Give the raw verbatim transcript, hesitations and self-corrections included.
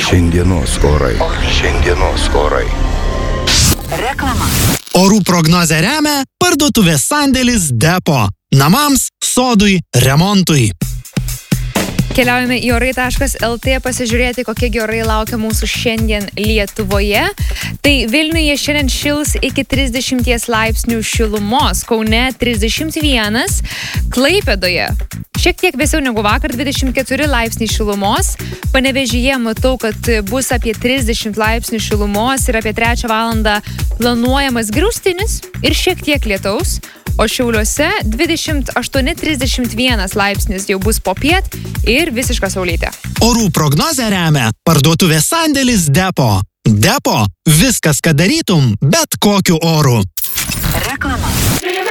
Šiandienos orai. Šiandienos orai. Reklama. Orų prognozę remia parduotuvės sandėlis Depo. Namams, sodui, remontui. Keliaujame į orai taškas el tė pasižiūrėti, kokie gi orai laukia mūsų šiandien Lietuvoje. Tai Vilniuje šiandien šils iki trisdešimt laipsnių šilumos, Kaune trisdešimt vienas, Klaipėdoje šiek tiek vėsiau negu vakar dvidešimt keturi laipsniai šilumos, Panevėžyje matau, kad bus apie trisdešimt laipsnių šilumos ir apie trečią valandą planuojamas griaustinis ir šiek tiek lietaus. O Šiauliuose dvidešimt aštuoni trisdešimt vienas laipsnis jau bus popiet ir visiška saulytė. Orų prognozę remia parduotuvės sandėlis Depo. Depo – viskas, ką darytum, bet kokiu oru. Reklama.